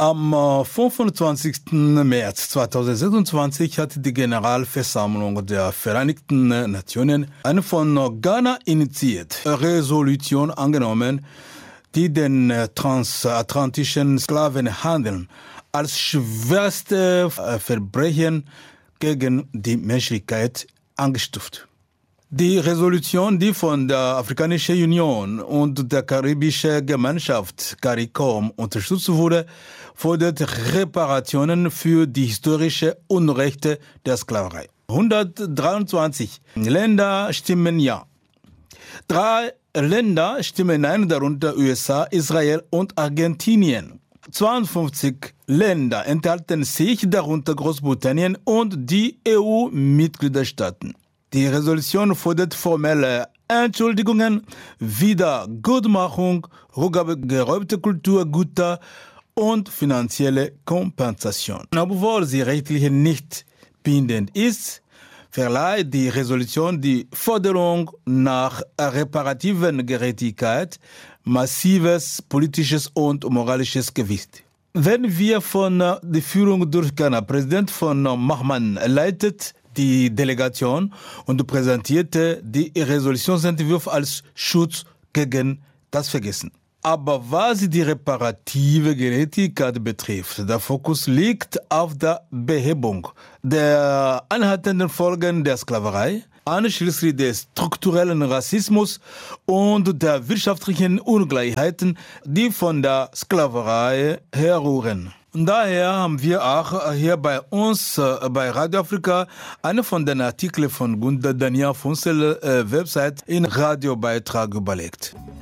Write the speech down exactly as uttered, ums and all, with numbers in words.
Am fünfundzwanzigsten März zweitausendsechsundzwanzig hat die Generalversammlung der Vereinigten Nationen eine von Ghana initiierte Resolution angenommen, die den transatlantischen Sklavenhandel als schwerste Verbrechen gegen die Menschlichkeit eingestuft. Die Resolution, die von der Afrikanischen Union und der Karibischen Gemeinschaft CARICOM unterstützt wurde, fordert Reparationen für die historische Unrechte der Sklaverei. hundertdreiundzwanzig Länder stimmen ja. Drei Länder stimmen nein, darunter U S A, Israel und Argentinien. zweiundfünfzig Länder enthalten sich, darunter Großbritannien und die E U-Mitgliedstaaten. Die Resolution fordert formelle Entschuldigungen, Wiedergutmachung, Rückgabe geraubter Kulturgüter und finanzielle Kompensation. Obwohl sie rechtlich nicht bindend ist, verleiht die Resolution die Forderung nach reparativen Gerechtigkeit massives politisches und moralisches Gewicht. Wenn wir von der Führung durch Ghana, Präsident von Mahman leitet die Delegation und präsentierte die Resolutionsentwurf als Schutz gegen das Vergessen. Aber was die reparative Gerechtigkeit betrifft, der Fokus liegt auf der Behebung der anhaltenden Folgen der Sklaverei, einschließlich des strukturellen Rassismus und der wirtschaftlichen Ungleichheiten, die von der Sklaverei herrühren. Und daher haben wir auch hier bei uns äh, bei Radio Afrika einen von den Artikeln von Gunda Daniel Funzel äh, Website in Radiobeitrag überlegt.